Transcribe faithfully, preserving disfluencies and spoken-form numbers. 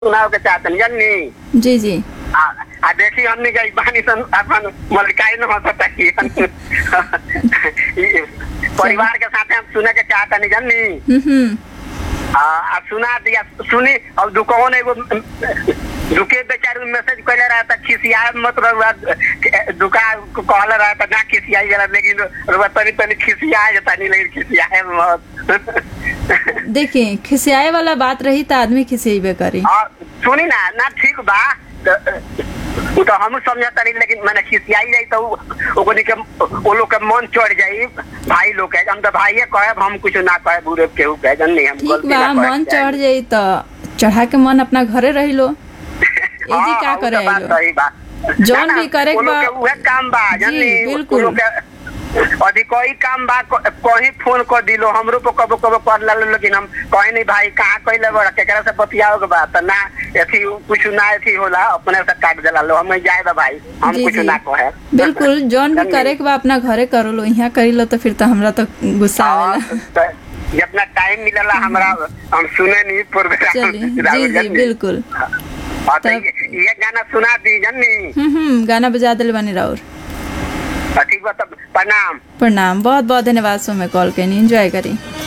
सुनाओ के चाहतन जन्नी जी जी आ, आ देखी हमने गई बानी सन अपन मलिकाई न हो सकता कि परिवार के साथ हम सुने के चाहतन जन्नी हम्म आ, आ सुना दिया सुनी और दुकान ने वो दुके बेचारू मैसेज कइले रहा था खिसिया मत रहुआ दुकान को कहले रहा था ना खिसिया जरा लेकिन रहुआ तनी तनी खिसिया जाता नहीं लेकिन खिसिया है मत देखिए खिसियाए वाला बात रही तो आदमी खिसियाबे करी। और सुनी ना ना ठीक बा तो, तो हम समझता नहीं लेकिन मैंने खिसियाई जाई तो ओकनी के वो लोग के मन चढ़ जाई भाई लोग के हम तो भाईये कहे हम कुछ ना कहे बुरे केहू कहे जन नहीं हम ठीक बा मन चढ़ जाई तो चढ़ा के मन अपना घरे रही लो एजी का करे आइलो जौन भी करे के बा उहे काम बा जनी बिल्कुल अधिक कोई काम बा कहीं फोन कर दिलो हमरो पे कबो कबो कर लालो लेकिन हम कहे नहीं भाई कहाँ कइले बड़ा केकरा से बतियाओ के बात ना एथी कुछ ना एथी होला अपने से काट देला लो हम जाए बा भाई हम कुछ ना कहे बिल्कुल जौन भी करे के बा अपना घरे करो लो यहाँ करी लो तो फिर तो हमरा तो गुस्सा आवेला जितना टाइम मिलेला हमरा हम सुने नहीं प्रोग्राम जी जी बिल्कुल ये गाना सुना दी जन्नी हम्म गाना बजा दिल बनी राउर ठीक बा तब प्रणाम प्रणाम बहुत बहुत धन्यवाद सो में कॉल करनी एंजॉय करी।